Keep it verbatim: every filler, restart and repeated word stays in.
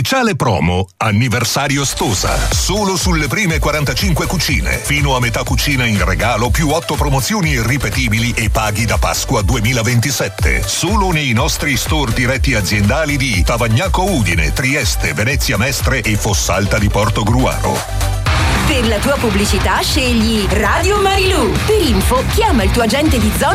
Speciale promo anniversario Stosa. Solo sulle prime quarantacinque cucine. Fino a metà cucina in regalo più otto promozioni irripetibili e paghi da Pasqua duemilaventisette. Solo nei nostri store diretti aziendali di Tavagnacco Udine, Trieste, Venezia Mestre e Fossalta di Portogruaro. Per la tua pubblicità scegli Radio Marilù. Per info chiama il tuo agente di zona